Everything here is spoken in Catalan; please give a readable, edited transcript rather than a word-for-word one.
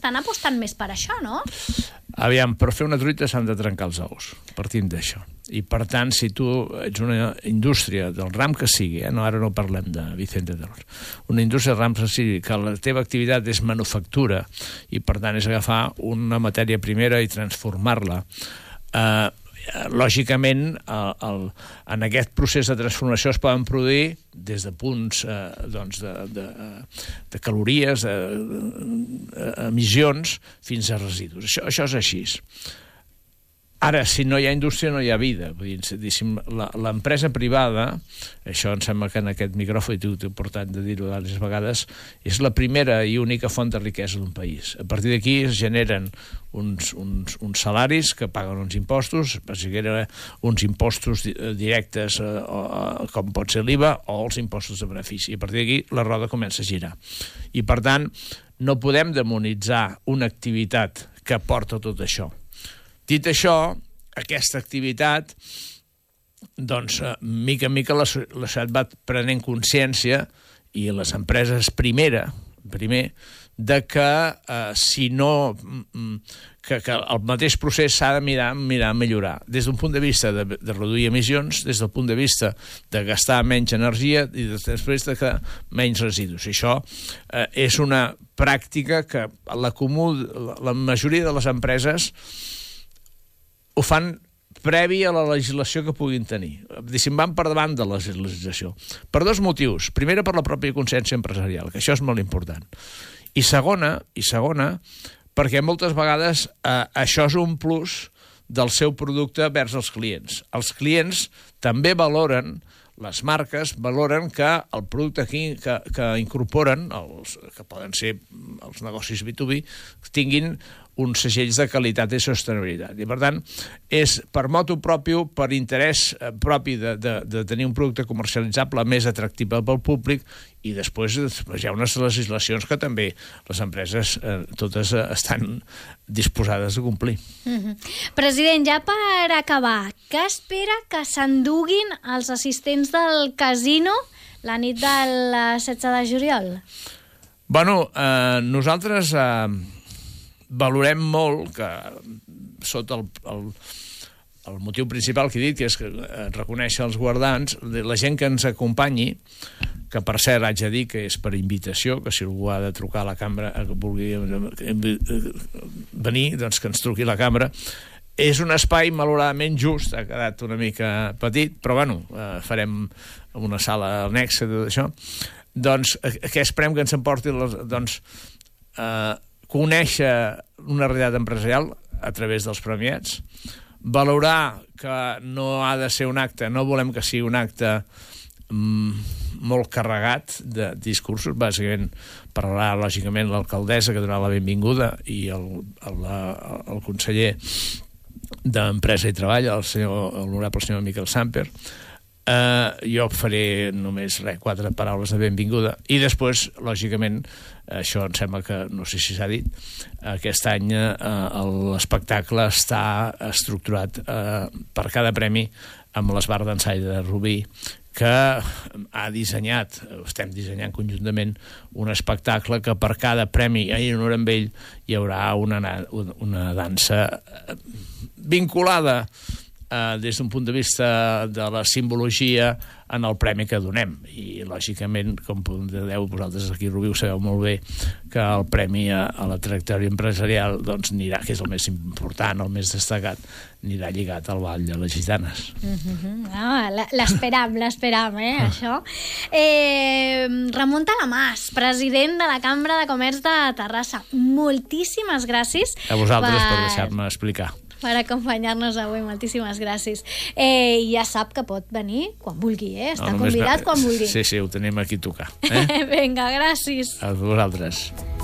estan apostant més per això, no? Aviam, per fer una truita s'han de trencar els ous, partint d'això. I, per tant, si tu ets una indústria del ram que sigui, ara no parlem de Vicente del Ros, una indústria del ram que sigui, que la teva activitat és manufactura i, per tant, és agafar una matèria primera i transformar-la, lògicament, en aquest procés de transformació es poden produir des de punts de calories, emissions, fins a residus. Això és així. Ara, si no hi ha indústria, no hi ha vida. Vull dir, l'empresa privada, això em sembla que en aquest micròfon, i t'ho he portat de dir-ho diverses vegades, és la primera i única font de riquesa d'un país. A partir d'aquí es generen uns salaris que paguen uns impostos, es generen uns impostos directes, com pot ser l'IVA, o els impostos de benefici. I a partir d'aquí la roda comença a girar. I, per tant, no podem demonitzar una activitat que porta tot això. Dit això, aquesta activitat, doncs, mica en mica la societat va prenent consciència, i les empreses primer, de que si no... que el mateix procés s'ha de mirar a millorar, des d'un punt de vista de reduir emissions, des del punt de vista de gastar menys energia i després de que menys residus. Això és una pràctica que la majoria de les empreses ho fan previ a la legislació que puguin tenir. Van per davant de la legislació. Per dos motius. Primera, per la pròpia consciència empresarial, que això és molt important. I segona, perquè moltes vegades això és un plus del seu producte vers els clients. Els clients també valoren, les marques valoren que el producte que incorporen, que poden ser els negocis B2B, tinguin uns segells de qualitat i sostenibilitat. I, per tant, és per motu propi, per interès propi de tenir un producte comercialitzable més atractiu pel públic, i després hi ha unes legislacions que també les empreses totes estan disposades a complir. President, ja per acabar, què espera que s'enduguin els assistents del casino la nit del 16 de juliol? Bueno, nosaltres valorem molt que, sota el motiu principal que he dit, que és reconèixer els guardans, la gent que ens acompanyi, que per cert haig de dir que és per invitació, que si algú ha de trucar a la cambra, que vulgui venir, doncs que ens truqui a la cambra. És un espai malauradament just, ha quedat una mica petit, però bueno, farem una sala anexa de tot això. Doncs què esperem que ens emporti? Doncs conèixer una realitat empresarial a través dels premiats, valorar que no ha de ser un acte, no volem que sigui un acte molt carregat de discursos, bàsicament parlarà lògicament l'alcaldessa que donarà la benvinguda i el conseller d'Empresa i Treball, l'honorable senyor Miquel Samper. Jo faré només 4 paraules de benvinguda i després, lògicament, això em sembla que, no sé si s'ha dit, aquest any l'espectacle està estructurat per cada premi amb l'Esbar d'Ensai de Rubí, que ha dissenyat, estem dissenyant conjuntament, un espectacle que per cada premi en honor amb ell hi haurà una dansa vinculada des d'un punt de vista de la simbologia en el premi que donem. I, lògicament, com podeu vosaltres aquí a Rubí ho sabeu molt bé, que el premi a la trajectòria empresarial doncs anirà, que és el més important, el més destacat, anirà lligat al Ball de les Gitanes. L'esperam, això. Ramon Talamàs, president de la Cambra de Comerç de Terrassa, moltíssimes gràcies a vosaltres per deixar-me explicar, per acompanyar-nos avui, moltíssimes gràcies. Ja sap que pot venir quan vulgui, està convidat quan vulgui. Sí, ho tenim aquí a tocar. Vinga, gràcies. A vosaltres.